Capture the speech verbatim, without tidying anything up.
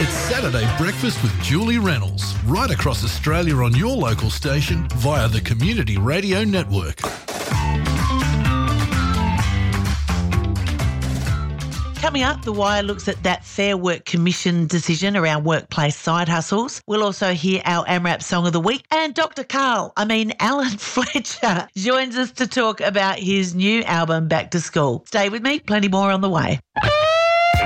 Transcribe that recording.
It's Saturday Breakfast with Julie Reynolds, right across Australia on your local station via the Community Radio Network. Coming up, The Wire looks at that Fair Work Commission decision around workplace side hustles. We'll also hear our AMRAP Song of the Week. And Doctor Carl, I mean Alan Fletcher, joins us to talk about his new album, Back to School. Stay with me, plenty more on the way.